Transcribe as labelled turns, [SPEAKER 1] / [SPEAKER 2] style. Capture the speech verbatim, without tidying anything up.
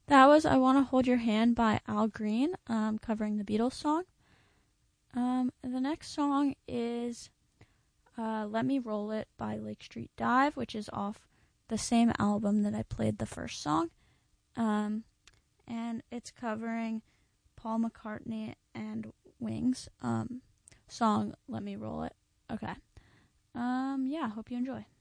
[SPEAKER 1] That was I Want to Hold Your Hand by Al Green, um, covering the Beatles song. Um, the next song is uh, Let Me Roll It by Lake Street Dive, which is off the same album that I played the first song. Um, and it's covering Paul McCartney and Wings um, song Let Me Roll It. Okay. Um, yeah, hope you enjoy.